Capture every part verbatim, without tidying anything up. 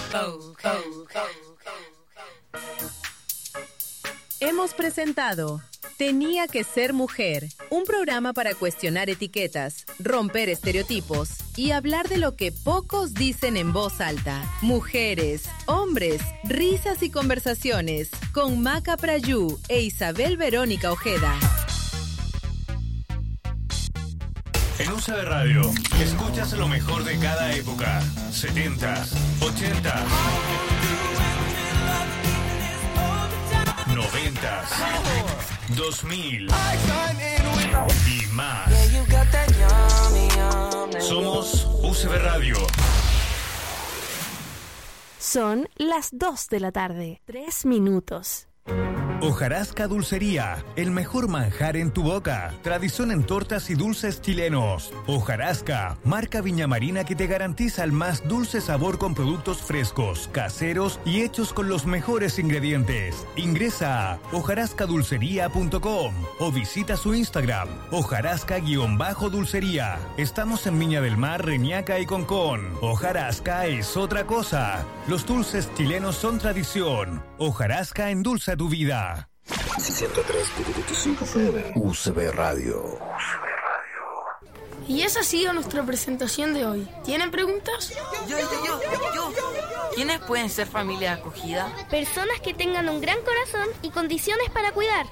Hemos presentado Tenía que ser mujer, un programa para cuestionar etiquetas, romper estereotipos y hablar de lo que pocos dicen en voz alta. Mujeres, hombres, risas y conversaciones con Maca Prayú e Isabel Verónica Ojeda. En U C B Radio, escuchas lo mejor de cada época. setentas, ochentas, noventas, dos mil y más. Somos U C B Radio. Son las dos de la tarde, tres minutos. Hojarasca Dulcería, el mejor manjar en tu boca. Tradición en tortas y dulces chilenos. Hojarasca, marca Viñamarina que te garantiza el más dulce sabor con productos frescos, caseros y hechos con los mejores ingredientes. Ingresa a hojarasca dulcería punto com o visita su Instagram, hojarasca-dulcería. Estamos en Viña del Mar, Reñaca y Concón. Hojarasca es otra cosa. Los dulces chilenos son tradición. Hojarasca endulza tu vida. ciento tres punto cinco F M U C B Radio. Y esa ha sido nuestra presentación de hoy. ¿Tienen preguntas? Yo, yo, yo, yo. ¿Quiénes pueden ser familia acogida? Personas que tengan un gran corazón y condiciones para cuidar.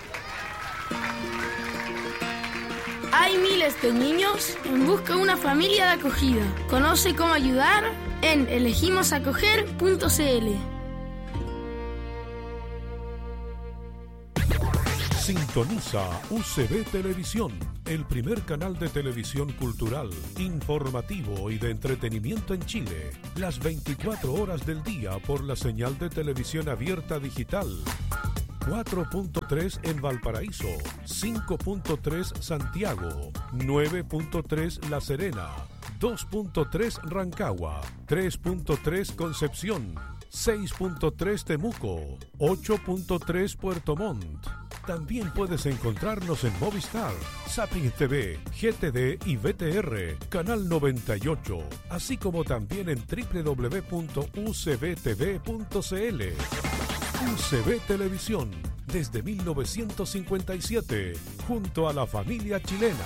Hay miles de niños en busca de una familia de acogida. Conoce cómo ayudar en elegimos acoger punto c l. Sintoniza U C B Televisión, el primer canal de televisión cultural, informativo y de entretenimiento en Chile, las veinticuatro horas del día por la señal de televisión abierta digital. cuatro punto tres en Valparaíso, cinco punto tres Santiago, nueve punto tres La Serena, dos punto tres Rancagua, tres punto tres Concepción, seis punto tres Temuco, ocho punto tres Puerto Montt. También puedes encontrarnos en Movistar, Zapping T V, G T D y V T R, Canal noventa y ocho, así como también en doble u doble u doble u punto u c b t v punto c l. U C B Televisión, desde mil novecientos cincuenta y siete, junto a la familia chilena.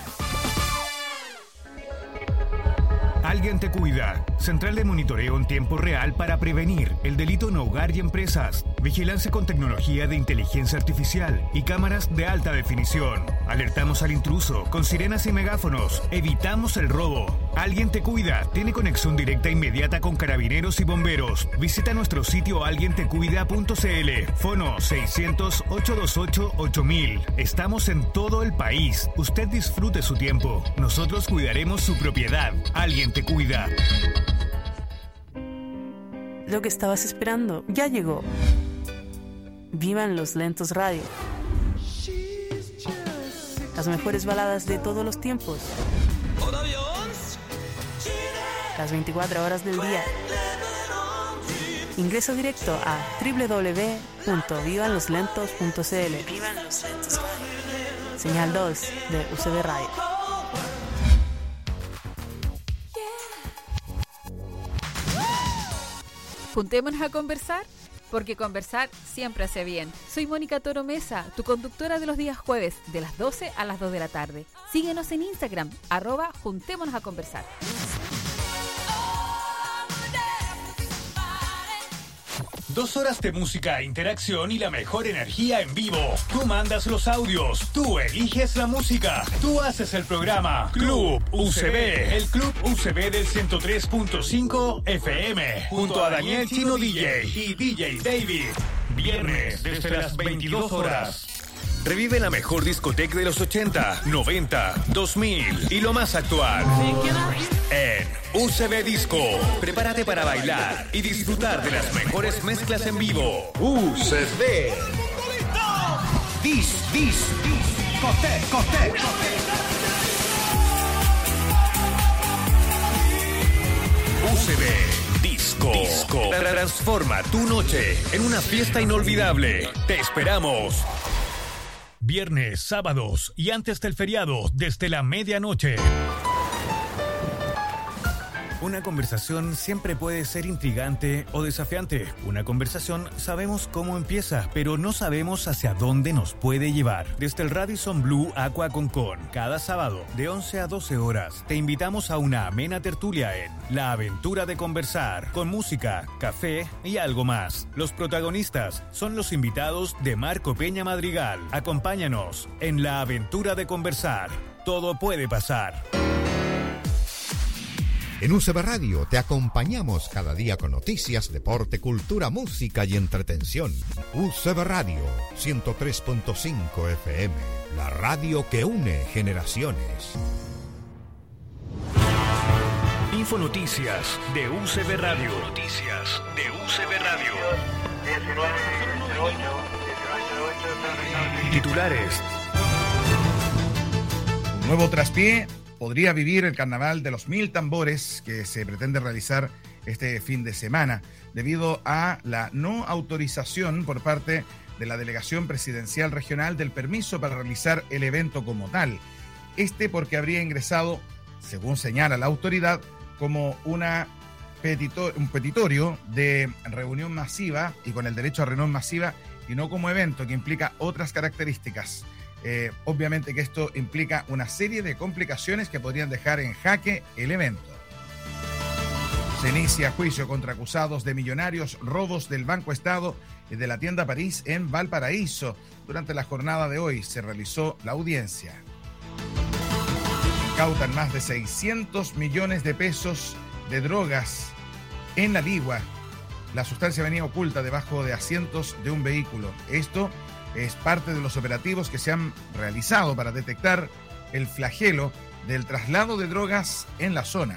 Alguien te cuida. Central de monitoreo en tiempo real para prevenir el delito en hogar y empresas. Vigilancia con tecnología de inteligencia artificial y cámaras de alta definición. Alertamos al intruso con sirenas y megáfonos. Evitamos el robo. Alguien te cuida. Tiene conexión directa inmediata con carabineros y bomberos. Visita nuestro sitio alguien te cuida punto c l. Fono seiscientos, ochocientos veintiocho, ocho mil. Estamos en todo el país. Usted disfrute su tiempo. Nosotros cuidaremos su propiedad. Alguien te cuida. Lo que estabas esperando ya llegó. Vivan los Lentos Radio. Las mejores baladas de todos los tiempos. Las veinticuatro horas del día. Ingresa directo a doble u doble u doble u punto vivan los lentos punto c l. Señal dos de U C B Radio. Juntémonos a conversar, porque conversar siempre hace bien. Soy Mónica Toro Mesa, tu conductora de los días jueves, de las doce a las dos de la tarde. Síguenos en Instagram, arroba Juntémonos a Conversar. Dos horas de música, interacción y la mejor energía en vivo. Tú mandas los audios, tú eliges la música, tú haces el programa. Club U C B, el Club U C B del ciento tres punto cinco F M, junto a Daniel Chino D J y D J David. Viernes desde las veintidós horas. Revive la mejor discoteca de los ochenta, noventa, dos mil y lo más actual. En U C B Disco. Prepárate para bailar y disfrutar de las mejores mezclas en vivo. U C B. Dis, dis, dis. Cote, cote. U C B Disco. Disco. Transforma tu noche en una fiesta inolvidable. Te esperamos. Viernes, sábados y antes del feriado desde la medianoche. Una conversación siempre puede ser intrigante o desafiante. Una conversación sabemos cómo empieza, pero no sabemos hacia dónde nos puede llevar. Desde el Radisson Blu Aqua Concon, cada sábado de once a doce horas, te invitamos a una amena tertulia en La Aventura de Conversar, con música, café y algo más. Los protagonistas son los invitados de Marco Peña Madrigal. Acompáñanos en La Aventura de Conversar. Todo puede pasar. En U C B Radio te acompañamos cada día con noticias, deporte, cultura, música y entretención. U C B Radio ciento tres punto cinco F M, la radio que une generaciones. Infonoticias de U C B Radio. Noticias de U C B Radio. Titulares. Un nuevo traspié podría vivir el Carnaval de los Mil Tambores que se pretende realizar este fin de semana debido a la no autorización por parte de la Delegación Presidencial Regional del permiso para realizar el evento como tal. Este porque habría ingresado, según señala la autoridad, como una petito- un petitorio de reunión masiva y con el derecho a reunión masiva y no como evento que implica otras características. Eh, obviamente que esto implica una serie de complicaciones que podrían dejar en jaque el evento. Se inicia juicio contra acusados de millonarios robos del Banco Estado y de la tienda París en Valparaíso. Durante la jornada de hoy se realizó la audiencia. Incautan más de seiscientos millones de pesos de drogas en La Ligua. La sustancia venía oculta debajo de asientos de un vehículo. Esto es parte de los operativos que se han realizado para detectar el flagelo del traslado de drogas en la zona.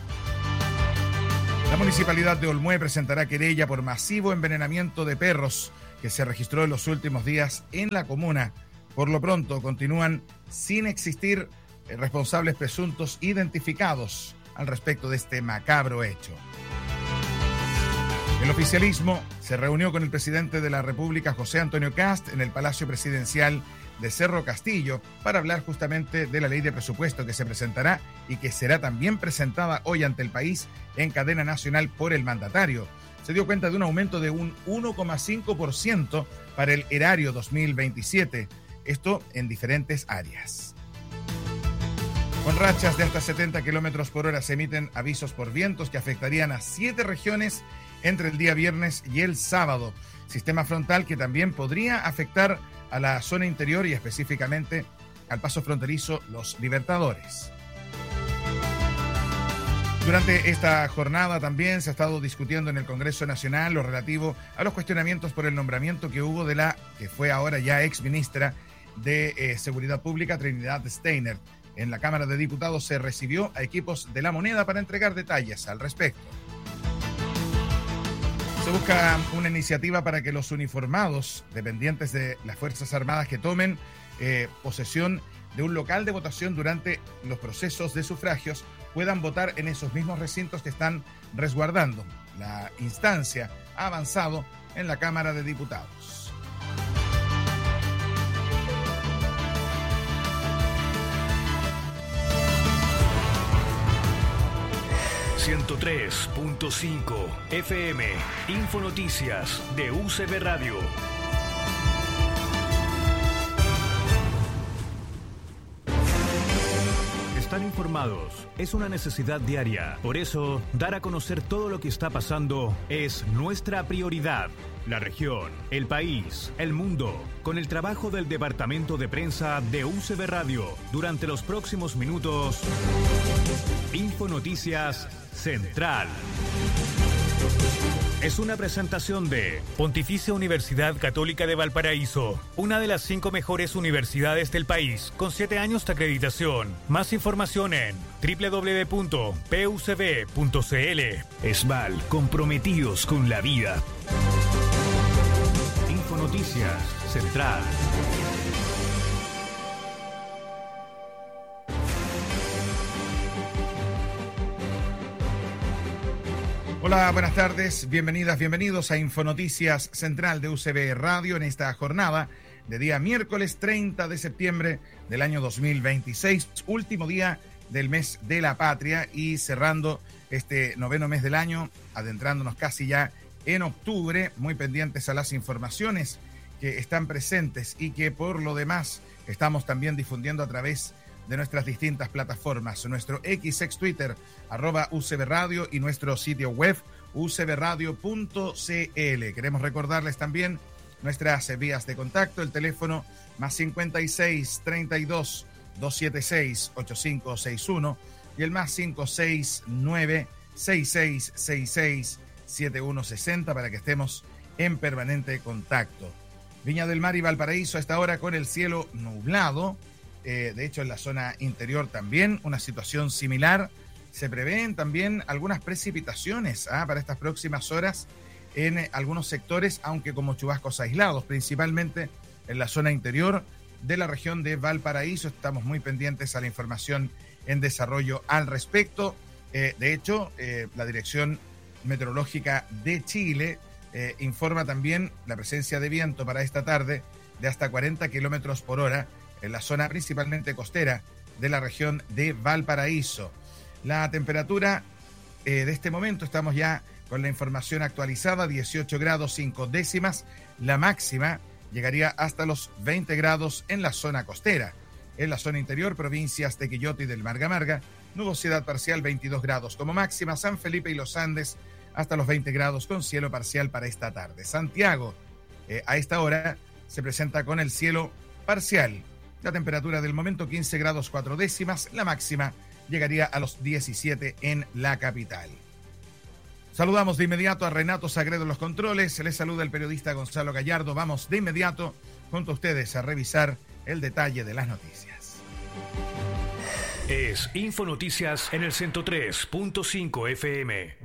La Municipalidad de Olmué presentará querella por masivo envenenamiento de perros que se registró en los últimos días en la comuna. Por lo pronto, continúan sin existir responsables presuntos identificados al respecto de este macabro hecho. El oficialismo se reunió con el presidente de la República, José Antonio Kast, en el Palacio Presidencial de Cerro Castillo para hablar justamente de la ley de presupuesto que se presentará y que será también presentada hoy ante el país en cadena nacional por el mandatario. Se dio cuenta de un aumento de un uno coma cinco por ciento para el erario dos mil veintisiete, esto en diferentes áreas. Con rachas de hasta setenta kilómetros por hora se emiten avisos por vientos que afectarían a siete regiones entre el día viernes y el sábado. Sistema frontal que también podría afectar a la zona interior y específicamente al paso fronterizo Los Libertadores. Durante esta jornada también se ha estado discutiendo en el Congreso Nacional lo relativo a los cuestionamientos por el nombramiento que hubo de la que fue ahora ya ex ministra de eh, Seguridad Pública, Trinidad Steiner. En la Cámara de Diputados se recibió a equipos de La Moneda para entregar detalles al respecto. Se busca una iniciativa para que los uniformados dependientes de las Fuerzas Armadas que tomen eh, posesión de un local de votación durante los procesos de sufragios puedan votar en esos mismos recintos que están resguardando. La instancia ha avanzado en la Cámara de Diputados. ciento tres punto cinco F M, Infonoticias de U C B Radio. Estar informados es una necesidad diaria. Por eso, dar a conocer todo lo que está pasando es nuestra prioridad. La región, el país, el mundo, con el trabajo del Departamento de Prensa de U C B Radio. Durante los próximos minutos, Infonoticias Central. Es una presentación de Pontificia Universidad Católica de Valparaíso, una de las cinco mejores universidades del país, con siete años de acreditación. Más información en doble u doble u doble u punto p u c b punto c l. Esval, comprometidos con la vida. Infonoticias Central. Hola, buenas tardes, bienvenidas, bienvenidos a Infonoticias Central de U C B Radio en esta jornada de día miércoles treinta de septiembre del año dos mil veintiséis, último día del mes de la patria y cerrando este noveno mes del año, adentrándonos casi ya en octubre, muy pendientes a las informaciones que están presentes y que por lo demás estamos también difundiendo a través de nuestras distintas plataformas, nuestro X, ex Twitter, arroba U C B Radio y nuestro sitio web u c b radio punto c l. Queremos recordarles también nuestras vías de contacto, el teléfono más cincuenta y seis, treinta y dos, doscientos setenta y seis, ochenta y cinco sesenta y uno y el más cinco seis nueve, sesenta y seis sesenta y seis, setenta y uno sesenta para que estemos en permanente contacto. Viña del Mar y Valparaíso a esta hora con el cielo nublado, eh, de hecho en la zona interior también una situación similar. Se prevén también algunas precipitaciones ¿ah? para estas próximas horas en eh, algunos sectores, aunque como chubascos aislados, principalmente en la zona interior de la región de Valparaíso. Estamos muy pendientes a la información en desarrollo al respecto. Eh, de hecho, eh, la Dirección Meteorológica de Chile eh, informa también la presencia de viento para esta tarde de hasta cuarenta kilómetros por hora en la zona principalmente costera de la región de Valparaíso. La temperatura eh, de este momento, estamos ya con la información actualizada, dieciocho grados cinco décimas. La máxima llegaría hasta los veinte grados en la zona costera. En la zona interior, provincias de Quillota y del Marga Marga, nubosidad parcial veintidós grados como máxima. San Felipe y los Andes hasta los veinte grados con cielo parcial para esta tarde. Santiago, eh, a esta hora, se presenta con el cielo parcial. La temperatura del momento quince grados cuatro décimas. La máxima llegaría a los diecisiete en la capital. Saludamos de inmediato a Renato Sagredo en los controles. Les saluda el periodista Gonzalo Gallardo. Vamos de inmediato junto a ustedes a revisar el detalle de las noticias. Es Infonoticias en el ciento tres punto cinco F M.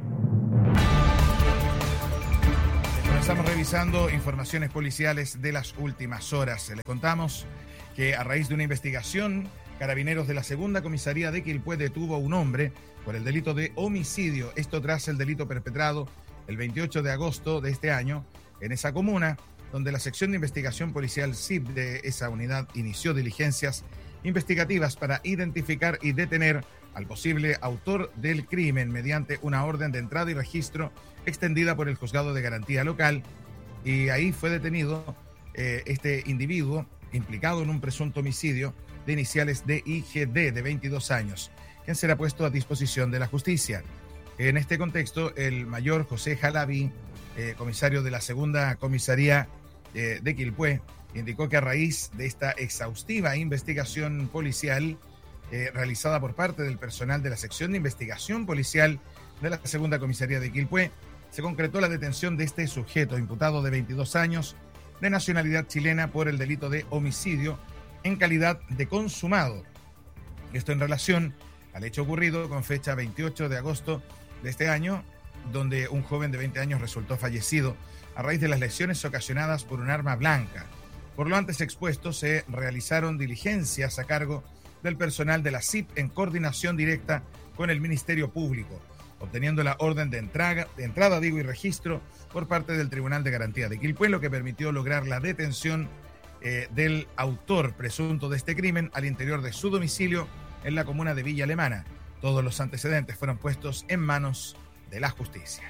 Comenzamos revisando informaciones policiales de las últimas horas. Les contamos que a raíz de una investigación, Carabineros de la Segunda Comisaría de Quilpué detuvo a un hombre por el delito de homicidio. Esto tras el delito perpetrado el veintiocho de agosto de este año en esa comuna, donde la sección de investigación policial S I P de esa unidad inició diligencias investigativas para identificar y detener al posible autor del crimen mediante una orden de entrada y registro extendida por el Juzgado de Garantía Local. Y ahí fue detenido eh, este individuo implicado en un presunto homicidio de iniciales de I G D de veintidós años, quien será puesto a disposición de la justicia. En este contexto, el mayor José Jalaví, eh, comisario de la Segunda Comisaría eh, de Quilpué, indicó que a raíz de esta exhaustiva investigación policial eh, realizada por parte del personal de la sección de investigación policial de la Segunda Comisaría de Quilpué, se concretó la detención de este sujeto imputado de veintidós años, de nacionalidad chilena, por el delito de homicidio en calidad de consumado. Esto en relación al hecho ocurrido con fecha veintiocho de agosto de este año, donde un joven de veinte años resultó fallecido a raíz de las lesiones ocasionadas por un arma blanca. Por lo antes expuesto, se realizaron diligencias a cargo del personal de la S I P en coordinación directa con el Ministerio Público, obteniendo la orden de entrada, de entrada digo, y registro por parte del Tribunal de Garantía de Quilpué, lo que permitió lograr la detención eh, del autor presunto de este crimen al interior de su domicilio en la comuna de Villa Alemana. Todos los antecedentes fueron puestos en manos de la justicia.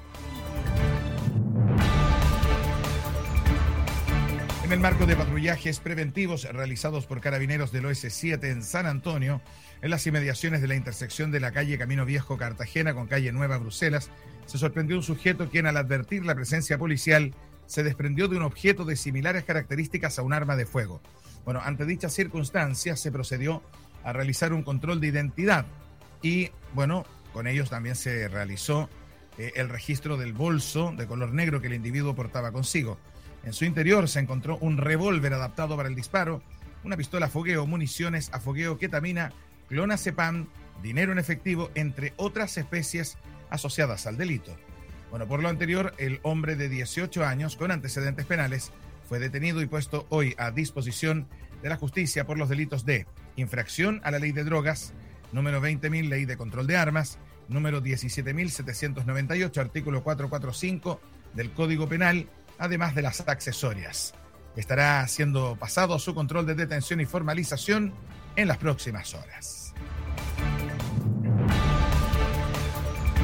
En el marco de patrullajes preventivos realizados por Carabineros del O S siete en San Antonio, en las inmediaciones de la intersección de la calle Camino Viejo Cartagena con calle Nueva Bruselas, se sorprendió un sujeto quien, al advertir la presencia policial, se desprendió de un objeto de similares características a un arma de fuego. Bueno, ante dichas circunstancias se procedió a realizar un control de identidad y, bueno, con ellos también se realizó eh, el registro del bolso de color negro que el individuo portaba consigo. En su interior se encontró un revólver adaptado para el disparo, una pistola a fogueo, municiones a fogueo, ketamina, clonazepam, dinero en efectivo, entre otras especies asociadas al delito. Bueno, por lo anterior, el hombre de dieciocho años con antecedentes penales fue detenido y puesto hoy a disposición de la justicia por los delitos de infracción a la ley de drogas, número veinte mil, ley de control de armas, número diecisiete mil setecientos noventa y ocho, artículo cuatrocientos cuarenta y cinco del Código Penal, además de las accesorias. Estará siendo pasado a su control de detención y formalización en las próximas horas.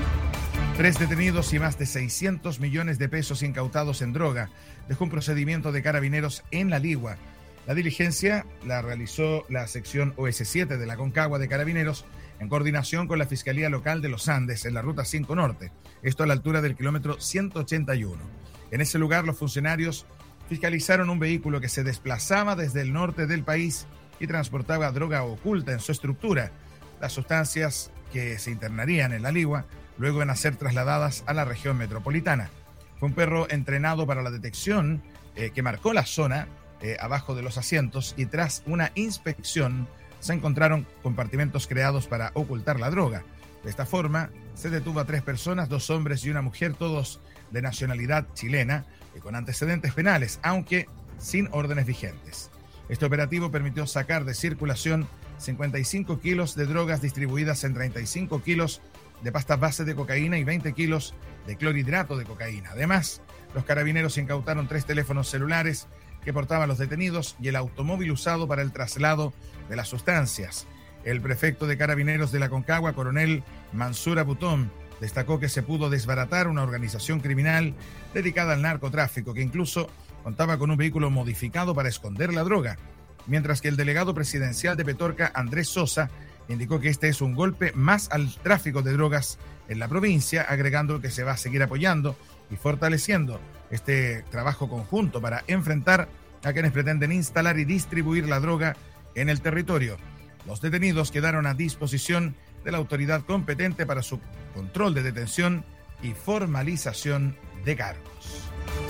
Tres detenidos y más de seiscientos millones de pesos incautados en droga dejó un procedimiento de Carabineros en La Ligua. La diligencia la realizó la sección O S siete de la Concagua de Carabineros en coordinación con la Fiscalía Local de los Andes en la Ruta cinco Norte, esto a la altura del kilómetro ciento ochenta y uno. En ese lugar los funcionarios fiscalizaron un vehículo que se desplazaba desde el norte del país y transportaba droga oculta en su estructura. Las sustancias que se internarían en La Ligua luego van a ser trasladadas a la región metropolitana. Fue un perro entrenado para la detección eh, que marcó la zona eh, abajo de los asientos y tras una inspección se encontraron compartimentos creados para ocultar la droga. De esta forma se detuvo a tres personas, dos hombres y una mujer, todos de nacionalidad chilena y con antecedentes penales, aunque sin órdenes vigentes. Este operativo permitió sacar de circulación cincuenta y cinco kilos de drogas distribuidas en treinta y cinco kilos de pastas base de cocaína y veinte kilos de clorhidrato de cocaína. Además, los carabineros incautaron tres teléfonos celulares que portaban los detenidos y el automóvil usado para el traslado de las sustancias. El prefecto de Carabineros de la Concagua, coronel Mansur Abutón, destacó que se pudo desbaratar una organización criminal dedicada al narcotráfico que incluso contaba con un vehículo modificado para esconder la droga, mientras que el delegado presidencial de Petorca, Andrés Sosa, indicó que este es un golpe más al tráfico de drogas en la provincia, agregando que se va a seguir apoyando y fortaleciendo este trabajo conjunto para enfrentar a quienes pretenden instalar y distribuir la droga en el territorio. Los detenidos quedaron a disposición de la autoridad competente para su control de detención y formalización de cargos.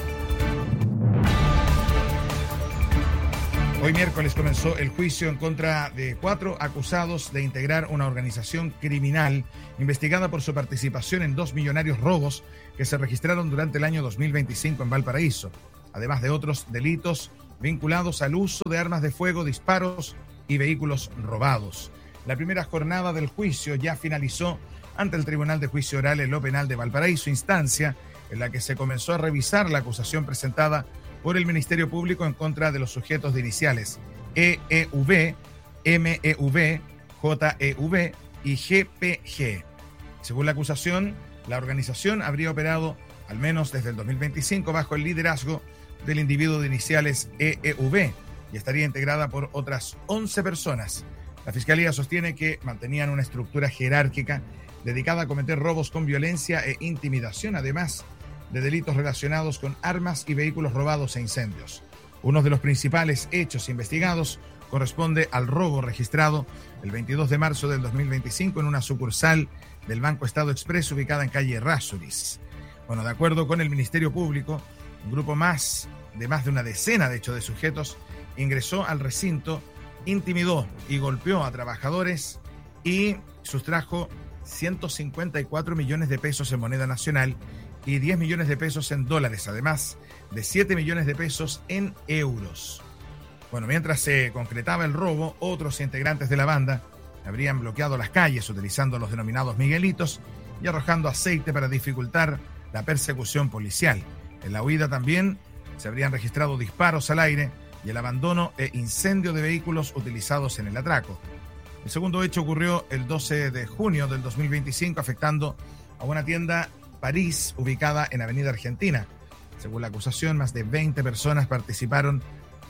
Hoy miércoles comenzó el juicio en contra de cuatro acusados de integrar una organización criminal investigada por su participación en dos millonarios robos que se registraron durante el año dos mil veinticinco en Valparaíso, además de otros delitos vinculados al uso de armas de fuego, disparos y vehículos robados. La primera jornada del juicio ya finalizó ante el Tribunal de Juicio Oral en lo Penal de Valparaíso, instancia en la que se comenzó a revisar la acusación presentada por el Ministerio Público en contra de los sujetos de iniciales E E V, M E V, J E V y G P G. Según la acusación, la organización habría operado al menos desde el dos mil veinticinco bajo el liderazgo del individuo de iniciales E E V y estaría integrada por otras once personas. La Fiscalía sostiene que mantenían una estructura jerárquica dedicada a cometer robos con violencia e intimidación, además de delitos relacionados con armas y vehículos robados e incendios. Uno de los principales hechos investigados corresponde al robo registrado el veintidós de marzo del dos mil veinticinco en una sucursal del Banco Estado Express ubicada en calle Errázuriz. Bueno, de acuerdo con el Ministerio Público, un grupo más de más de una decena, de hecho, de sujetos ingresó al recinto, intimidó y golpeó a trabajadores y sustrajo ciento cincuenta y cuatro millones de pesos en moneda nacional y diez millones de pesos en dólares, además de siete millones de pesos en euros. Bueno, mientras se concretaba el robo, otros integrantes de la banda habrían bloqueado las calles utilizando los denominados Miguelitos y arrojando aceite para dificultar la persecución policial. En la huida también se habrían registrado disparos al aire y el abandono e incendio de vehículos utilizados en el atraco. El segundo hecho ocurrió el doce de junio del dos mil veinticinco, afectando a una tienda París ubicada en Avenida Argentina. Según la acusación, más de veinte personas participaron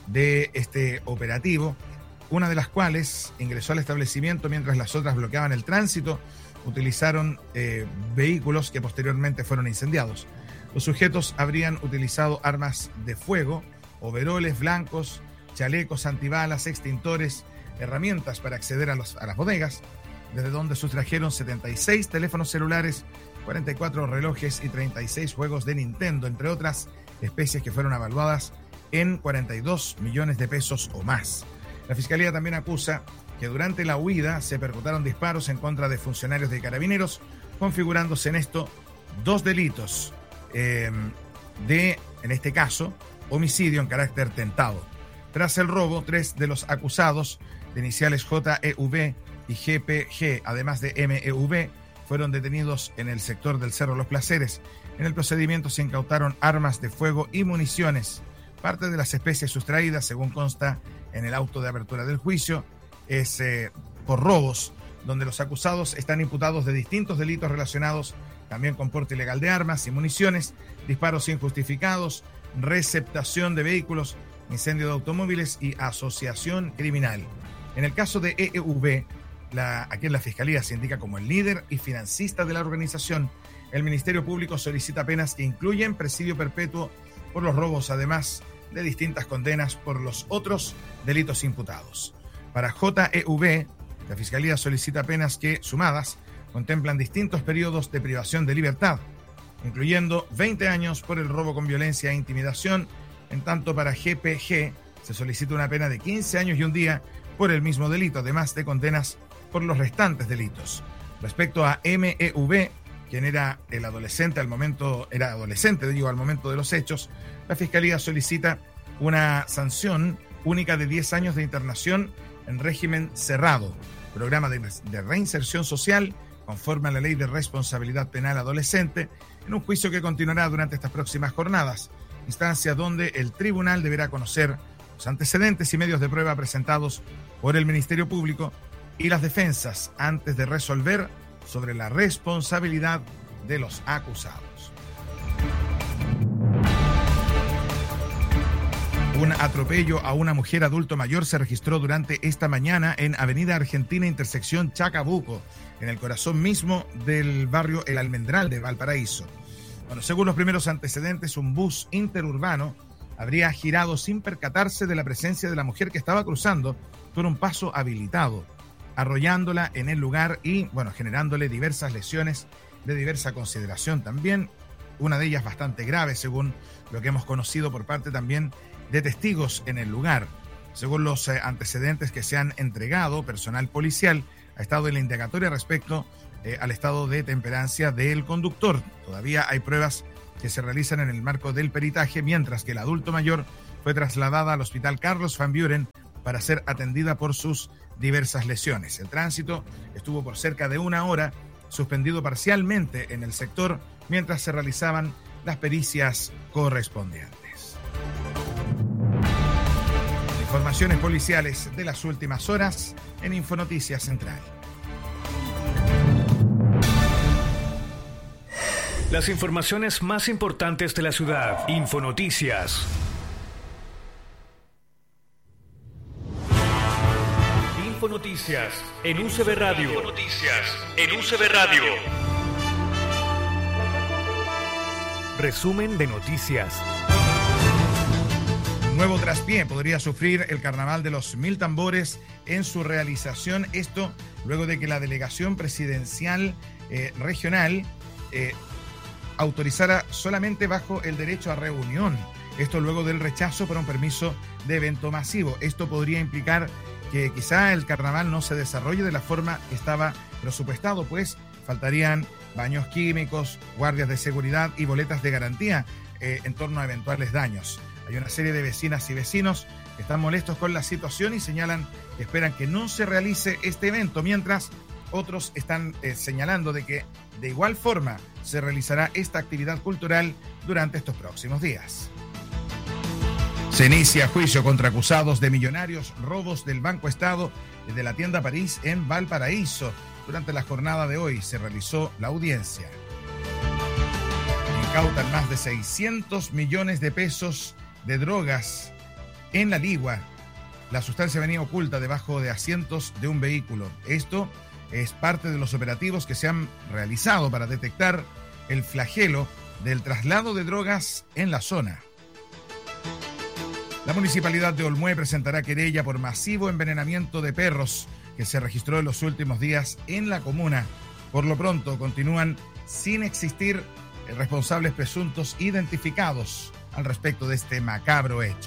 de este operativo, una de las cuales ingresó al establecimiento mientras las otras bloqueaban el tránsito. Utilizaron eh, vehículos que posteriormente fueron incendiados. Los sujetos habrían utilizado armas de fuego, overoles blancos, chalecos antibalas, extintores, herramientas para acceder a, los, a las bodegas, desde donde sustrajeron setenta y seis teléfonos celulares, cuarenta y cuatro relojes y treinta y seis juegos de Nintendo, entre otras especies que fueron evaluadas en cuarenta y dos millones de pesos o más. La Fiscalía también acusa que durante la huida se percutaron disparos en contra de funcionarios de Carabineros, configurándose en esto dos delitos eh, de, en este caso, homicidio en carácter tentado. Tras el robo, tres de los acusados de iniciales J E V y G P G, además de M E V, fueron detenidos en el sector del Cerro Los Placeres. En el procedimiento se incautaron armas de fuego y municiones. Parte de las especies sustraídas, según consta en el auto de apertura del juicio, es eh, por robos, donde los acusados están imputados de distintos delitos relacionados también con porte ilegal de armas y municiones, disparos injustificados, receptación de vehículos, incendio de automóviles y asociación criminal. En el caso de E E V, la, aquí en la Fiscalía se indica como el líder y financista de la organización. El Ministerio Público solicita penas que incluyen presidio perpetuo por los robos, además de distintas condenas por los otros delitos imputados. Para J E V, la Fiscalía solicita penas que, sumadas, contemplan distintos periodos de privación de libertad, incluyendo veinte años por el robo con violencia e intimidación. En tanto, para G P G se solicita una pena de quince años y un día por el mismo delito, además de condenas por los restantes delitos. Respecto a M E V, quien era el adolescente al momento, era adolescente, digo, al momento de los hechos, la Fiscalía solicita una sanción única de diez años de internación en régimen cerrado, programa de, de reinserción social conforme a la Ley de Responsabilidad Penal Adolescente, en un juicio que continuará durante estas próximas jornadas, instancia donde el tribunal deberá conocer los antecedentes y medios de prueba presentados por el Ministerio Público y las defensas antes de resolver sobre la responsabilidad de los acusados. Un atropello a una mujer adulto mayor se registró durante esta mañana en Avenida Argentina, intersección Chacabuco, en el corazón mismo del barrio El Almendral de Valparaíso. Bueno, según los primeros antecedentes, un bus interurbano habría girado sin percatarse de la presencia de la mujer que estaba cruzando por un paso habilitado, arrollándola en el lugar y, bueno, generándole diversas lesiones de diversa consideración también, una de ellas bastante grave, según lo que hemos conocido por parte también de testigos en el lugar. Según los eh, antecedentes que se han entregado, personal policial ha estado en la indagatoria respecto eh, al estado de temperancia del conductor. Todavía hay pruebas que se realizan en el marco del peritaje, mientras que el adulto mayor fue trasladada al Hospital Carlos Van Buren para ser atendida por sus diversas lesiones. El tránsito estuvo por cerca de una hora suspendido parcialmente en el sector mientras se realizaban las pericias correspondientes. Informaciones policiales de las últimas horas en Infonoticias Central. Las informaciones más importantes de la ciudad. Infonoticias. Infonoticias en U C B Radio. Infonoticias en U C B Radio. Resumen de noticias. Nuevo traspié podría sufrir el Carnaval de los Mil Tambores en su realización. Esto luego de que la delegación presidencial eh, regional eh, autorizara solamente bajo el derecho a reunión. Esto luego del rechazo para un permiso de evento masivo. Esto podría implicar que quizá el carnaval no se desarrolle de la forma que estaba presupuestado, pues faltarían baños químicos, guardias de seguridad y boletas de garantía eh, en torno a eventuales daños. Hay una serie de vecinas y vecinos que están molestos con la situación y señalan que esperan que no se realice este evento, mientras otros están eh, señalando de que de igual forma se realizará esta actividad cultural durante estos próximos días. Se inicia juicio contra acusados de millonarios robos del Banco Estado desde la tienda París en Valparaíso. Durante la jornada de hoy se realizó la audiencia. Incautan más de seiscientos millones de pesos de drogas en La Ligua. La sustancia venía oculta debajo de asientos de un vehículo. Esto es parte de los operativos que se han realizado para detectar el flagelo del traslado de drogas en la zona. La Municipalidad de Olmué presentará querella por masivo envenenamiento de perros que se registró en los últimos días en la comuna. Por lo pronto, continúan sin existir responsables presuntos identificados al respecto de este macabro hecho.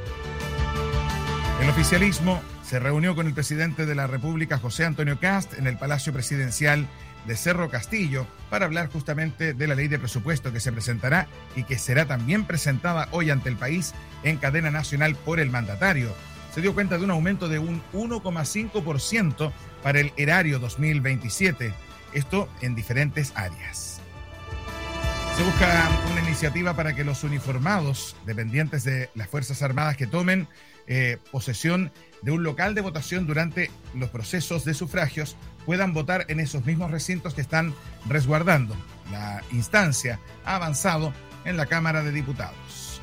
El oficialismo se reunió con el presidente de la República, José Antonio Kast, en el Palacio Presidencial de Cerro Castillo para hablar justamente de la ley de presupuesto que se presentará y que será también presentada hoy ante el país en cadena nacional por el mandatario. Se dio cuenta de un aumento de un uno coma cinco por ciento para el erario dos mil veintisiete, esto en diferentes áreas. Se busca una iniciativa para que los uniformados dependientes de las Fuerzas Armadas que tomen eh, posesión de un local de votación durante los procesos de sufragios puedan votar en esos mismos recintos que están resguardando. La instancia ha avanzado en la Cámara de Diputados.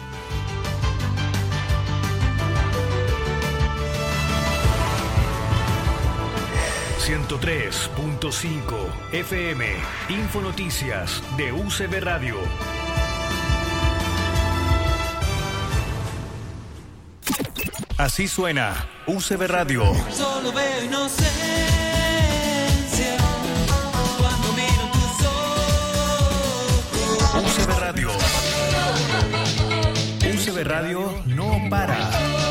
ciento tres punto cinco F M, Infonoticias de U C B Radio. Así suena U C B Radio. Solo veo inocencia cuando miro tus ojos. U C B Radio. U C B Radio no para.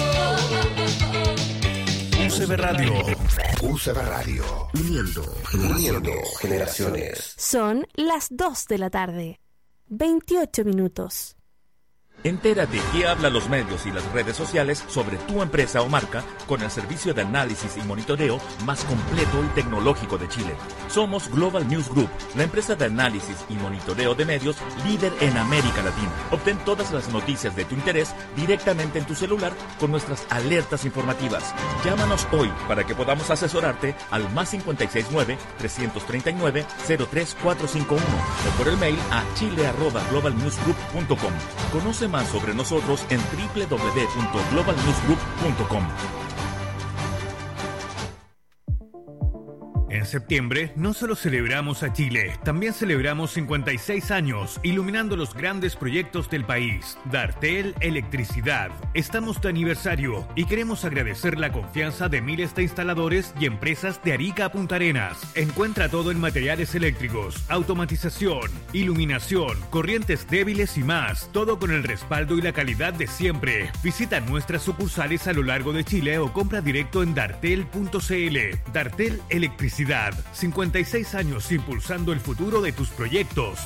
U C B Radio. U C B Radio. Uniendo, uniendo generaciones. Son las dos de la tarde. veintiocho minutos. Entérate qué hablan los medios y las redes sociales sobre tu empresa o marca con el servicio de análisis y monitoreo más completo y tecnológico de Chile. Somos Global News Group, la empresa de análisis y monitoreo de medios líder en América Latina. Obtén todas las noticias de tu interés directamente en tu celular con nuestras alertas informativas. Llámanos hoy para que podamos asesorarte al más cinco seis nueve, tres tres nueve, cero tres cuatro cinco uno o por el mail a chile arroba global news group punto com. Conoce más sobre nosotros en doble u doble u doble u punto global news group punto com. En septiembre no solo celebramos a Chile, también celebramos cincuenta y seis años iluminando los grandes proyectos del país. Dartel Electricidad. Estamos de aniversario y queremos agradecer la confianza de miles de instaladores y empresas de Arica a Punta Arenas. Encuentra todo en materiales eléctricos, automatización, iluminación, corrientes débiles y más. Todo con el respaldo y la calidad de siempre. Visita nuestras sucursales a lo largo de Chile o compra directo en dartel punto c l. Dartel Electricidad. cincuenta y seis años impulsando el futuro de tus proyectos.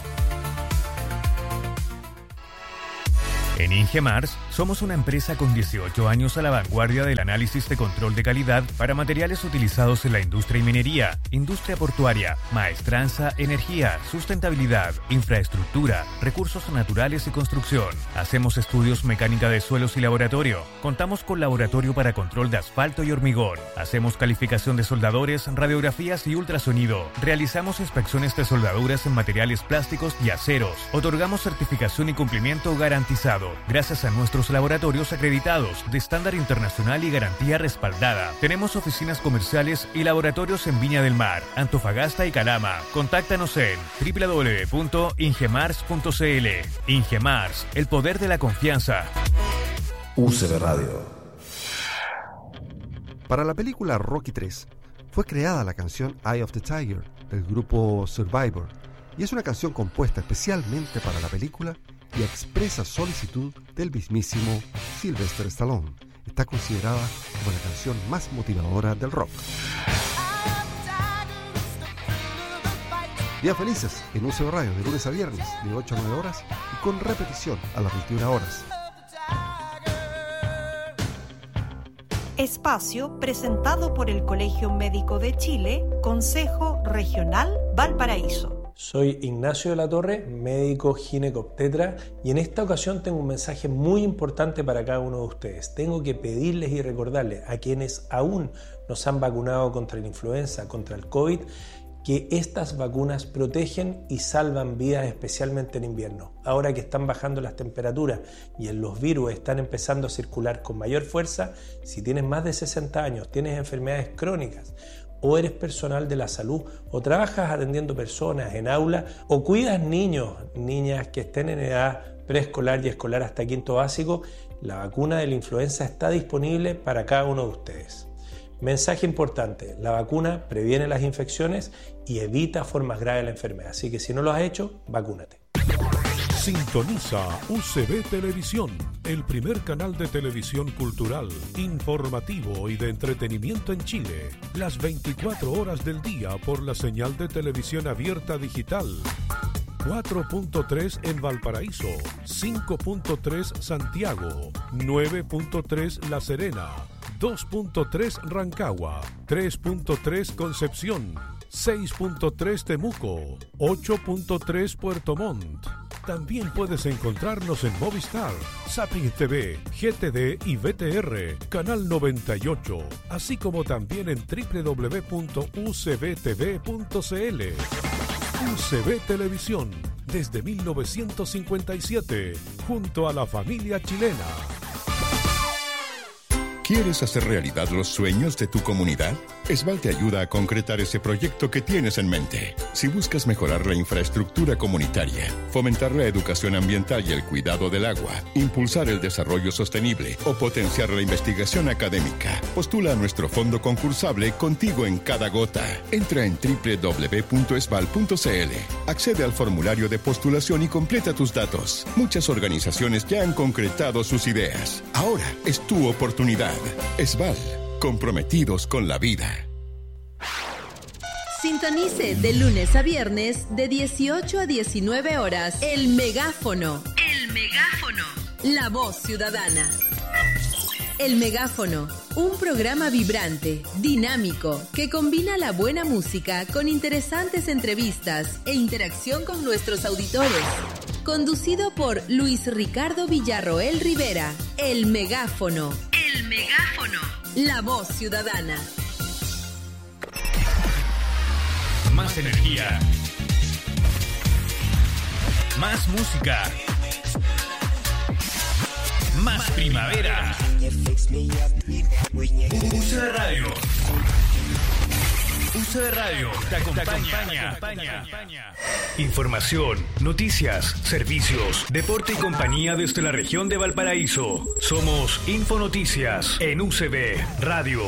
En Ingemars somos una empresa con dieciocho años a la vanguardia del análisis de control de calidad para materiales utilizados en la industria y minería, industria portuaria, maestranza, energía, sustentabilidad, infraestructura, recursos naturales y construcción. Hacemos estudios mecánica de suelos y laboratorio. Contamos con laboratorio para control de asfalto y hormigón. Hacemos calificación de soldadores, radiografías y ultrasonido. Realizamos inspecciones de soldaduras en materiales plásticos y aceros. Otorgamos certificación y cumplimiento garantizado gracias a nuestros laboratorios acreditados de estándar internacional y garantía respaldada. Tenemos oficinas comerciales y laboratorios en Viña del Mar, Antofagasta y Calama. Contáctanos en doble u doble u doble u punto ingemars punto c l. Ingemars, el poder de la confianza. U C B Radio. Para la película Rocky tres fue creada la canción Eye of the Tiger del grupo Survivor y es una canción compuesta especialmente para la película y expresa solicitud del mismísimo Sylvester Stallone. Está considerada como la canción más motivadora del rock. Días felices en U C B Radio de lunes a viernes de ocho a nueve horas y con repetición a las veintiuna horas. Espacio presentado por el Colegio Médico de Chile, Consejo Regional Valparaíso. Soy Ignacio de la Torre, médico ginecobstetra, y en esta ocasión tengo un mensaje muy importante para cada uno de ustedes. Tengo que pedirles y recordarles a quienes aún no se han vacunado contra la influenza, contra el COVID, que estas vacunas protegen y salvan vidas, especialmente en invierno. Ahora que están bajando las temperaturas y los virus están empezando a circular con mayor fuerza, si tienes más de sesenta años, tienes enfermedades crónicas, o eres personal de la salud, o trabajas atendiendo personas en aula, o cuidas niños, niñas que estén en edad preescolar y escolar hasta quinto básico, la vacuna de la influenza está disponible para cada uno de ustedes. Mensaje importante, la vacuna previene las infecciones y evita formas graves de la enfermedad, así que si no lo has hecho, vacúnate. Sintoniza U C B Televisión, el primer canal de televisión cultural, informativo y de entretenimiento en Chile, las veinticuatro horas del día por la señal de televisión abierta digital. cuatro punto tres en Valparaíso, cinco punto tres Santiago, nueve punto tres La Serena, dos punto tres Rancagua, tres punto tres Concepción, seis punto tres Temuco, ocho punto tres Puerto Montt. También puedes encontrarnos en Movistar, Zapping T V, G T D y V T R, Canal noventa y ocho, así como también en doble u doble u doble u punto u c b t v punto c l. U C B Televisión, desde mil novecientos cincuenta y siete, junto a la familia chilena. ¿Quieres hacer realidad los sueños de tu comunidad? Esval te ayuda a concretar ese proyecto que tienes en mente. Si buscas mejorar la infraestructura comunitaria, fomentar la educación ambiental y el cuidado del agua, impulsar el desarrollo sostenible o potenciar la investigación académica, postula a nuestro fondo concursable Contigo en Cada Gota. Entra en doble u doble u doble u punto esval punto c l, accede al formulario de postulación y completa tus datos. Muchas organizaciones ya han concretado sus ideas. Ahora es tu oportunidad. Esval, comprometidos con la vida. Sintonice de lunes a viernes de dieciocho a diecinueve horas El Megáfono. El Megáfono. La voz ciudadana. El Megáfono, un programa vibrante, dinámico, que combina la buena música con interesantes entrevistas e interacción con nuestros auditores. Conducido por Luis Ricardo Villarroel Rivera. El Megáfono. El Megáfono. La voz ciudadana. Más energía. Más música. Más primavera. U C B Radio. U C B Radio te acompaña. Te acompaña. Información, noticias, servicios, deporte y compañía desde la región de Valparaíso. Somos Infonoticias en U C B Radio.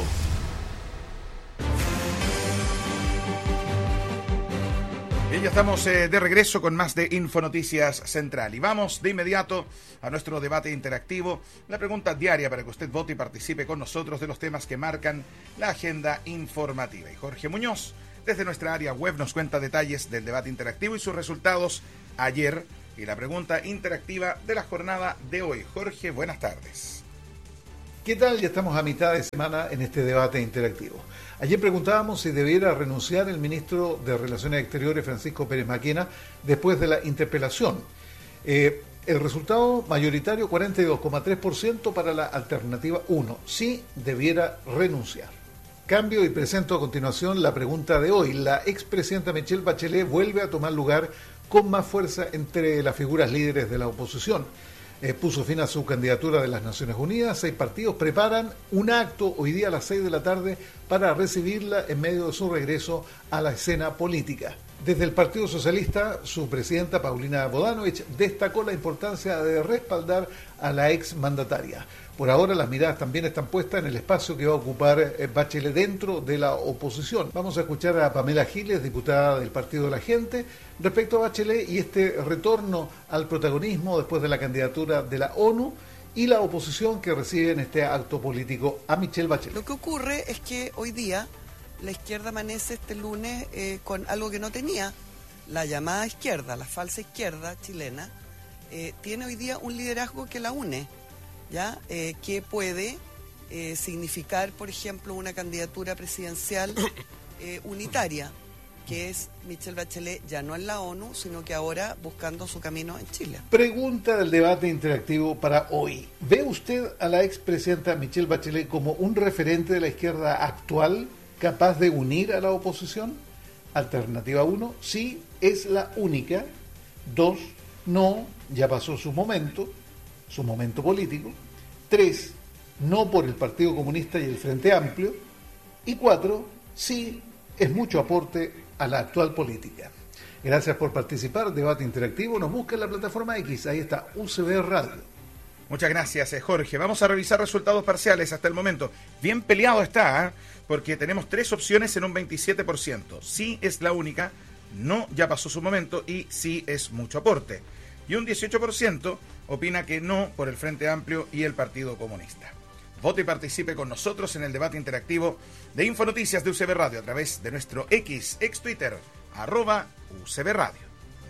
Bien, ya estamos eh, de regreso con más de Infonoticias Central. Y vamos de inmediato a nuestro debate interactivo, la pregunta diaria para que usted vote y participe con nosotros de los temas que marcan la agenda informativa. Y Jorge Muñoz, desde nuestra área web, nos cuenta detalles del debate interactivo y sus resultados ayer y la pregunta interactiva de la jornada de hoy. Jorge, buenas tardes. ¿Qué tal? Ya estamos a mitad de semana en este debate interactivo. Ayer preguntábamos si debiera renunciar el ministro de Relaciones Exteriores, Francisco Pérez Maquena, después de la interpelación. Eh, el resultado mayoritario, cuarenta y dos coma tres por ciento para la alternativa uno, sí debiera renunciar. Cambio y presento a continuación la pregunta de hoy. La expresidenta Michelle Bachelet vuelve a tomar lugar con más fuerza entre las figuras líderes de la oposición. Eh, puso fin a su candidatura de las Naciones Unidas. Seis partidos preparan un acto hoy día a las seis de la tarde para recibirla en medio de su regreso a la escena política. Desde el Partido Socialista, su presidenta Paulina Bodanovich destacó la importancia de respaldar a la exmandataria. Por ahora las miradas también están puestas en el espacio que va a ocupar Bachelet dentro de la oposición. Vamos a escuchar a Pamela Giles, diputada del Partido de la Gente, respecto a Bachelet y este retorno al protagonismo después de la candidatura de la ONU y la oposición que recibe en este acto político a Michelle Bachelet. Lo que ocurre es que hoy día la izquierda amanece este lunes eh, con algo que no tenía. La llamada izquierda, la falsa izquierda chilena, eh, tiene hoy día un liderazgo que la une. ¿Ya? Eh, que puede eh, significar, por ejemplo, una candidatura presidencial eh, unitaria, que es Michelle Bachelet ya no en la ONU, sino que ahora buscando su camino en Chile. Pregunta del debate interactivo para hoy. ¿Ve usted a la expresidenta Michelle Bachelet como un referente de la izquierda actual, capaz de unir a la oposición? Alternativa uno, sí, es la única. Dos, no, ya pasó su momento. su momento político. Tres, no por el Partido Comunista y el Frente Amplio. Y cuatro, sí, es mucho aporte a la actual política. Gracias por participar. Debate interactivo. Nos busca en la plataforma X. Ahí está, U C B Radio. Muchas gracias, Jorge. Vamos a revisar resultados parciales hasta el momento. Bien peleado está, ¿eh? Porque tenemos tres opciones en un veintisiete por ciento. Sí es la única, no ya pasó su momento y sí es mucho aporte. Y un dieciocho por ciento opina que no por el Frente Amplio y el Partido Comunista. Vote y participe con nosotros en el debate interactivo de Infonoticias de U C B Radio a través de nuestro X, ex Twitter, arroba U C B Radio.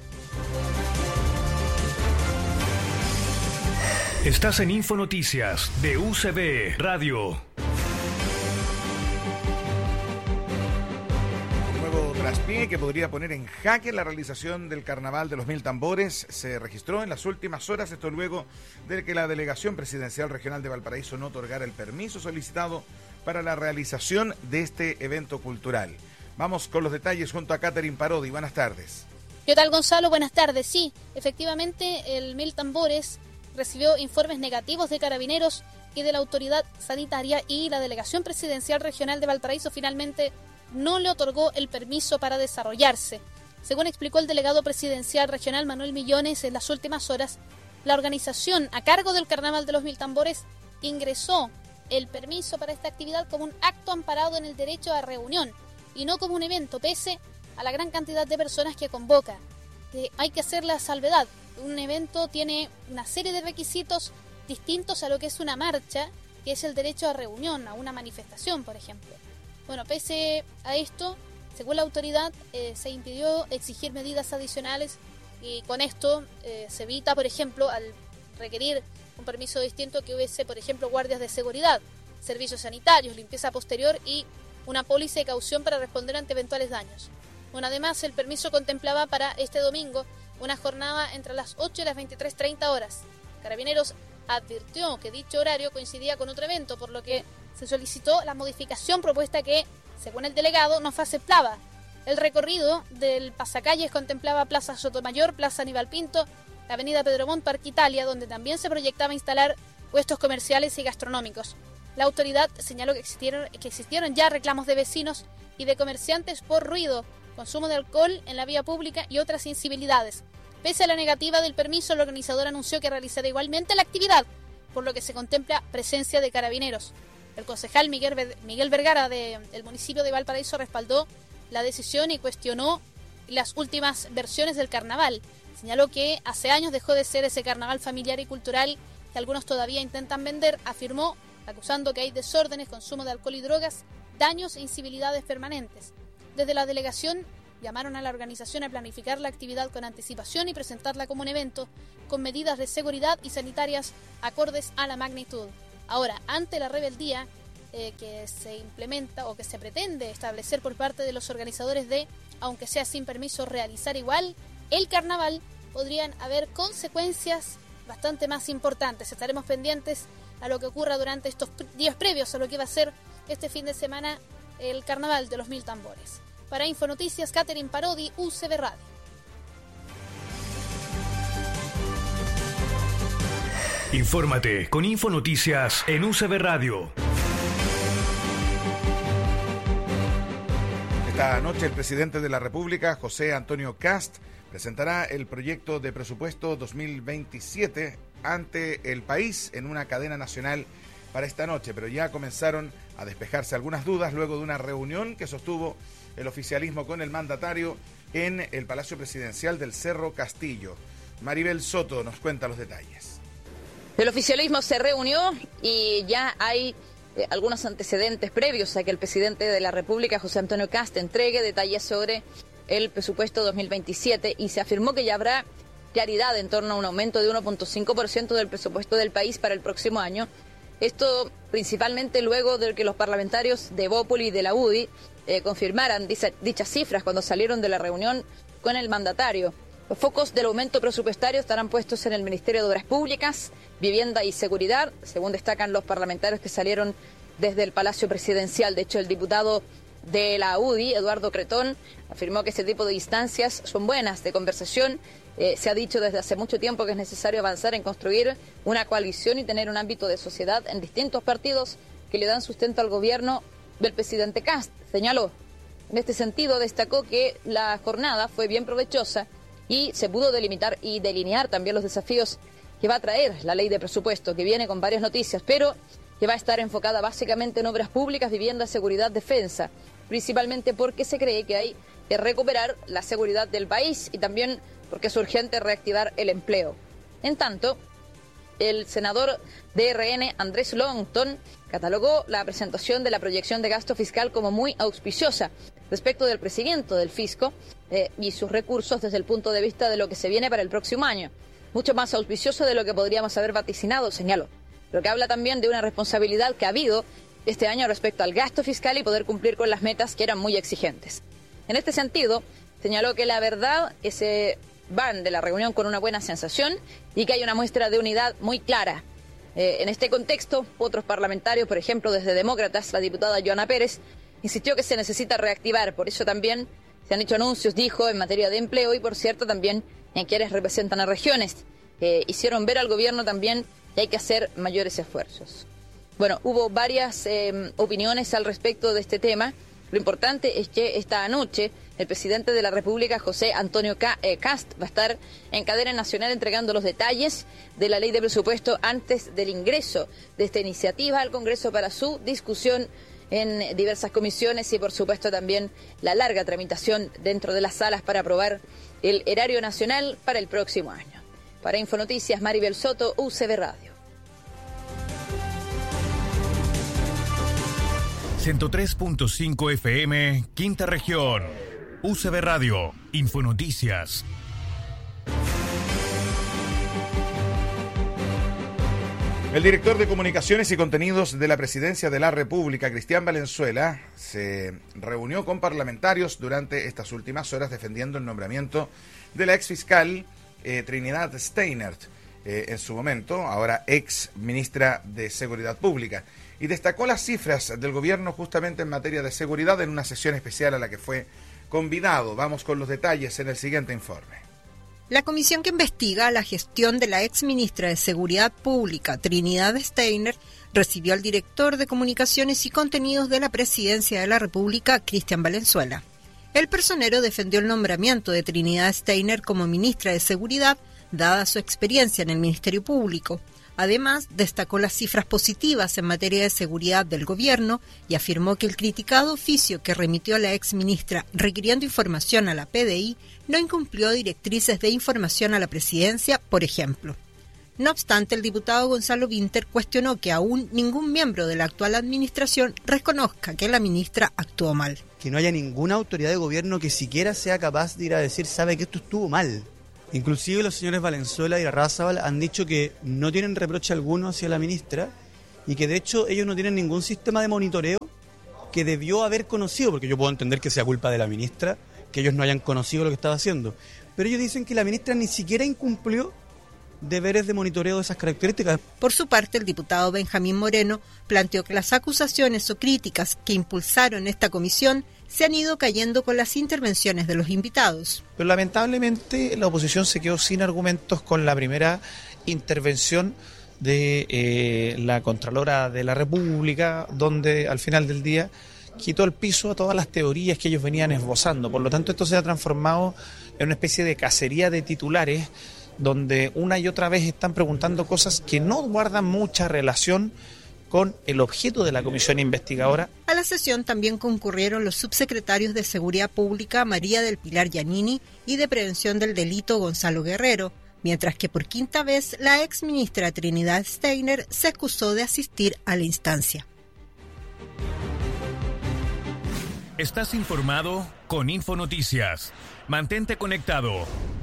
Estás en Infonoticias de U C B Radio. traspié que podría poner en jaque la realización del Carnaval de los Mil Tambores se registró en las últimas horas, esto luego de que la Delegación Presidencial Regional de Valparaíso no otorgara el permiso solicitado para la realización de este evento cultural. Vamos con los detalles junto a Catherine Parodi. Buenas tardes. ¿Qué tal, Gonzalo? Buenas tardes. Sí, efectivamente el Mil Tambores recibió informes negativos de Carabineros y de la Autoridad Sanitaria, y la Delegación Presidencial Regional de Valparaíso finalmente no le otorgó el permiso para desarrollarse. Según explicó el delegado presidencial regional Manuel Millones, en las últimas horas, la organización a cargo del Carnaval de los Mil Tambores ingresó el permiso para esta actividad como un acto amparado en el derecho a reunión y no como un evento, pese a la gran cantidad de personas que convoca. Eh, hay que hacer la salvedad. Un evento tiene una serie de requisitos distintos a lo que es una marcha, que es el derecho a reunión, a una manifestación, por ejemplo. Bueno, pese a esto, según la autoridad, eh, se impidió exigir medidas adicionales y con esto eh, se evita, por ejemplo, al requerir un permiso distinto, que hubiese, por ejemplo, guardias de seguridad, servicios sanitarios, limpieza posterior y una póliza de caución para responder ante eventuales daños. Bueno, además, el permiso contemplaba para este domingo una jornada entre las ocho y las veintitrés treinta horas. Carabineros advirtió que dicho horario coincidía con otro evento, por lo que se solicitó la modificación propuesta que, según el delegado, no aceptaba. El recorrido del pasacalles contemplaba Plaza Sotomayor, Plaza Aníbal Pinto, la Avenida Pedro Montt, Parque Italia, donde también se proyectaba instalar puestos comerciales y gastronómicos. La autoridad señaló que existieron, que existieron ya reclamos de vecinos y de comerciantes por ruido, consumo de alcohol en la vía pública y otras incivilidades. Pese a la negativa del permiso, el organizador anunció que realizará igualmente la actividad, por lo que se contempla presencia de Carabineros. El concejal Miguel, Miguel Vergara del municipio de Valparaíso respaldó la decisión y cuestionó las últimas versiones del carnaval. Señaló que hace años dejó de ser ese carnaval familiar y cultural que algunos todavía intentan vender. Afirmó, acusando que hay desórdenes, consumo de alcohol y drogas, daños e incivilidades permanentes. Desde la delegación llamaron a la organización a planificar la actividad con anticipación y presentarla como un evento con medidas de seguridad y sanitarias acordes a la magnitud. Ahora, ante la rebeldía eh, que se implementa o que se pretende establecer por parte de los organizadores de, aunque sea sin permiso, realizar igual el carnaval, podrían haber consecuencias bastante más importantes. Estaremos pendientes a lo que ocurra durante estos días previos a lo que va a ser este fin de semana el Carnaval de los Mil Tambores. Para Infonoticias, Catherine Parodi, U C B Radio. Infórmate con Infonoticias en U C B Radio. Esta noche el presidente de la República, José Antonio Kast, presentará el proyecto de presupuesto dos mil veintisiete ante el país en una cadena nacional para esta noche, pero ya comenzaron a despejarse algunas dudas luego de una reunión que sostuvo el oficialismo con el mandatario en el Palacio Presidencial del Cerro Castillo. Maribel Soto nos cuenta los detalles. El oficialismo se reunió y ya hay eh, algunos antecedentes previos a que el presidente de la República, José Antonio Kast, entregue detalles sobre el presupuesto dos mil veintisiete y se afirmó que ya habrá claridad en torno a un aumento de uno punto cinco por ciento del presupuesto del país para el próximo año. Esto principalmente luego de que los parlamentarios de Bópoli y de la U D I eh, confirmaran dicha, dichas cifras cuando salieron de la reunión con el mandatario. Los focos del aumento presupuestario estarán puestos en el Ministerio de Obras Públicas, Vivienda y Seguridad, según destacan los parlamentarios que salieron desde el Palacio Presidencial. De hecho, el diputado de la U D I, Eduardo Cretón, afirmó que ese tipo de instancias son buenas de conversación. Eh, se ha dicho desde hace mucho tiempo que es necesario avanzar en construir una coalición y tener un ámbito de sociedad en distintos partidos que le dan sustento al gobierno del presidente Kast, señaló. En este sentido, destacó que la jornada fue bien provechosa y se pudo delimitar y delinear también los desafíos que va a traer la ley de presupuesto, que viene con varias noticias, pero que va a estar enfocada básicamente en obras públicas, vivienda, seguridad, defensa, principalmente porque se cree que hay que recuperar la seguridad del país y también porque es urgente reactivar el empleo. En tanto, el senador de R N, Andrés Longton, catalogó la presentación de la proyección de gasto fiscal como muy auspiciosa respecto del presidente del fisco eh, y sus recursos desde el punto de vista de lo que se viene para el próximo año. Mucho más auspicioso de lo que podríamos haber vaticinado, señaló. Pero que habla también de una responsabilidad que ha habido este año respecto al gasto fiscal y poder cumplir con las metas que eran muy exigentes. En este sentido, señaló que la verdad es que se van de la reunión con una buena sensación y que hay una muestra de unidad muy clara. Eh, en este contexto, otros parlamentarios, por ejemplo, desde Demócratas, la diputada Joana Pérez, insistió que se necesita reactivar. Por eso también se han hecho anuncios, dijo, en materia de empleo y, por cierto, también en quienes representan a regiones. Eh, hicieron ver al gobierno también que hay que hacer mayores esfuerzos. Bueno, hubo varias eh, opiniones al respecto de este tema. Lo importante es que esta noche el presidente de la República, José Antonio Kast, va a estar en cadena nacional entregando los detalles de la ley de presupuesto antes del ingreso de esta iniciativa al Congreso para su discusión en diversas comisiones y, por supuesto, también la larga tramitación dentro de las salas para aprobar el erario nacional para el próximo año. Para Infonoticias, Maribel Soto, U C B Radio. ciento tres punto cinco F M, Quinta Región. U C B Radio, Infonoticias. El director de Comunicaciones y Contenidos de la Presidencia de la República, Cristian Valenzuela, se reunió con parlamentarios durante estas últimas horas defendiendo el nombramiento de la exfiscal eh, Trinidad Steinert, eh, en su momento, ahora ex ministra de Seguridad Pública, y destacó las cifras del gobierno justamente en materia de seguridad en una sesión especial a la que fue convidado. Vamos con los detalles en el siguiente informe. La comisión que investiga la gestión de la ex ministra de Seguridad Pública, Trinidad Steiner, recibió al director de Comunicaciones y Contenidos de la Presidencia de la República, Cristian Valenzuela. El personero defendió el nombramiento de Trinidad Steiner como ministra de Seguridad, dada su experiencia en el Ministerio Público. Además, destacó las cifras positivas en materia de seguridad del gobierno y afirmó que el criticado oficio que remitió a la exministra requiriendo información a la P D I no incumplió directrices de información a la presidencia, por ejemplo. No obstante, el diputado Gonzalo Vinter cuestionó que aún ningún miembro de la actual administración reconozca que la ministra actuó mal. Que no haya ninguna autoridad de gobierno que siquiera sea capaz de ir a decir, sabe que esto estuvo mal. Inclusive los señores Valenzuela y Arrázaval han dicho que no tienen reproche alguno hacia la ministra y que de hecho ellos no tienen ningún sistema de monitoreo que debió haber conocido, porque yo puedo entender que sea culpa de la ministra, que ellos no hayan conocido lo que estaba haciendo. Pero ellos dicen que la ministra ni siquiera incumplió deberes de monitoreo de esas características. Por su parte, el diputado Benjamín Moreno planteó que las acusaciones o críticas que impulsaron esta comisión se han ido cayendo con las intervenciones de los invitados. Pero lamentablemente la oposición se quedó sin argumentos con la primera intervención de eh, la Contralora de la República, donde al final del día quitó el piso a todas las teorías que ellos venían esbozando. Por lo tanto, esto se ha transformado en una especie de cacería de titulares, donde una y otra vez están preguntando cosas que no guardan mucha relación con el objeto de la comisión investigadora. A la sesión también concurrieron los subsecretarios de Seguridad Pública María del Pilar Giannini y de Prevención del Delito Gonzalo Guerrero, mientras que por quinta vez la exministra Trinidad Steiner se excusó de asistir a la instancia. Estás informado con Infonoticias. Mantente conectado.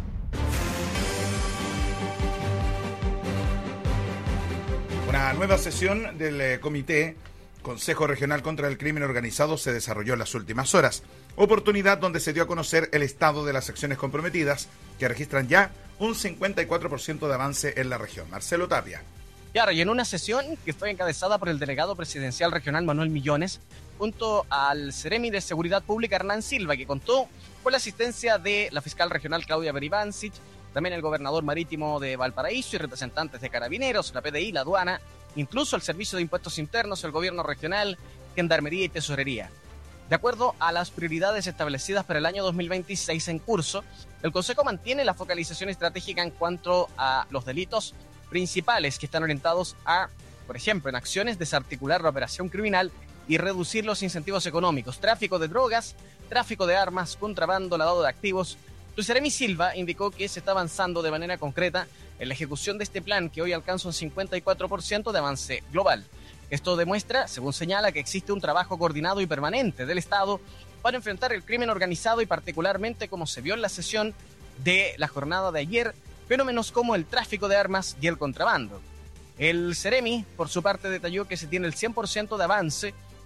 Una nueva sesión del eh, Comité Consejo Regional contra el Crimen Organizado se desarrolló en las últimas horas. Oportunidad donde se dio a conocer el estado de las acciones comprometidas, que registran ya un cincuenta y cuatro por ciento de avance en la región. Marcelo Tapia. Claro, y en una sesión que fue encabezada por el delegado presidencial regional Manuel Millones, junto al Ceremi de Seguridad Pública Hernán Silva, que contó con la asistencia de la fiscal regional Claudia Beribancic, también el gobernador marítimo de Valparaíso y representantes de Carabineros, la P D I, la aduana, incluso el Servicio de Impuestos Internos, el gobierno regional, Gendarmería y Tesorería. De acuerdo a las prioridades establecidas para el año dos mil veintiséis en curso, el Consejo mantiene la focalización estratégica en cuanto a los delitos principales que están orientados a, por ejemplo, en acciones desarticular la operación criminal y reducir los incentivos económicos, tráfico de drogas, tráfico de armas, contrabando, lavado de activos. Ceremi Silva indicó que se está avanzando de manera concreta en la ejecución de este plan, que hoy alcanza un cincuenta y cuatro por ciento de avance global. Esto demuestra, según señala, que existe un trabajo coordinado y permanente del Estado para enfrentar el crimen organizado y particularmente, como se vio en la sesión de la jornada de ayer, fenómenos como el tráfico de armas y el contrabando. El Ceremi, por su parte, detalló que se tiene el cien por ciento de avance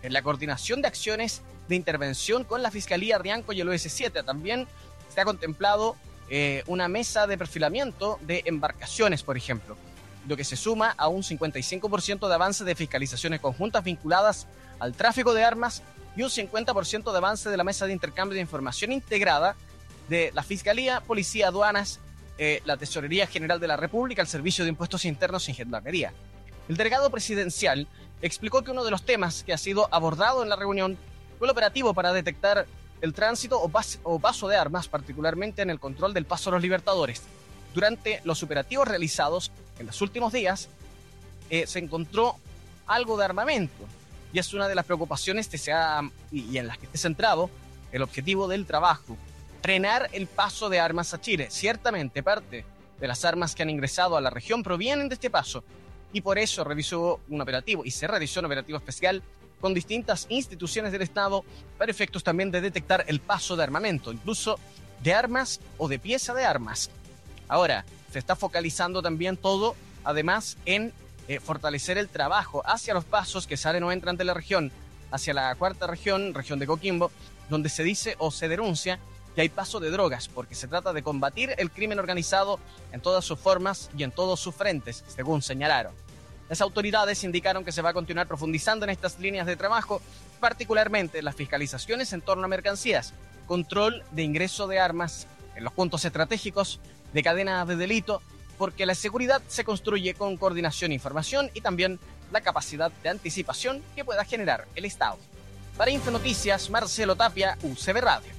en la coordinación de acciones de intervención con la Fiscalía Rianco y el O S siete. También se ha contemplado eh, una mesa de perfilamiento de embarcaciones, por ejemplo, lo que se suma a un cincuenta y cinco por ciento de avance de fiscalizaciones conjuntas vinculadas al tráfico de armas y un cincuenta por ciento de avance de la mesa de intercambio de información integrada de la Fiscalía, Policía, Aduanas, eh, la Tesorería General de la República, el Servicio de Impuestos Internos y Gendarmería. El delegado presidencial explicó que uno de los temas que ha sido abordado en la reunión fue el operativo para detectar el tránsito o, pas- o paso de armas, particularmente en el control del paso a los Libertadores. Durante los operativos realizados en los últimos días, eh, se encontró algo de armamento, y es una de las preocupaciones que se ha, y, y en las que esté centrado el objetivo del trabajo: frenar el paso de armas a Chile. Ciertamente parte de las armas que han ingresado a la región provienen de este paso, y por eso revisó un operativo, y se realizó un operativo especial con distintas instituciones del Estado para efectos también de detectar el paso de armamento, incluso de armas o de pieza de armas. Ahora, se está focalizando también todo, además, en eh, fortalecer el trabajo hacia los pasos que salen o entran de la región, hacia la cuarta región, región de Coquimbo, donde se dice o se denuncia que hay paso de drogas, porque se trata de combatir el crimen organizado en todas sus formas y en todos sus frentes, según señalaron. Las autoridades indicaron que se va a continuar profundizando en estas líneas de trabajo, particularmente las fiscalizaciones en torno a mercancías, control de ingreso de armas en los puntos estratégicos de cadenas de delito, porque la seguridad se construye con coordinación e información y también la capacidad de anticipación que pueda generar el Estado. Para Infonoticias, Marcelo Tapia, U C B Radio.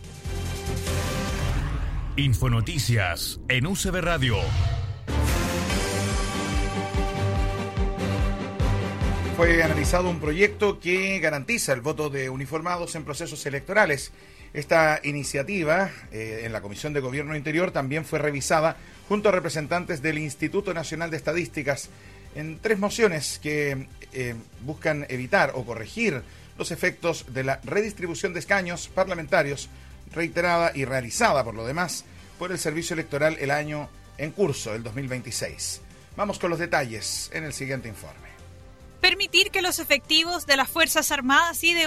Infonoticias en U C B Radio. Fue analizado un proyecto que garantiza el voto de uniformados en procesos electorales. Esta iniciativa eh, en la Comisión de Gobierno Interior también fue revisada junto a representantes del Instituto Nacional de Estadísticas en tres mociones que eh, buscan evitar o corregir los efectos de la redistribución de escaños parlamentarios reiterada y realizada por lo demás por el Servicio Electoral el año en curso, el dos mil veintiséis. Vamos con los detalles en el siguiente informe. Permitir que los efectivos de las Fuerzas Armadas y de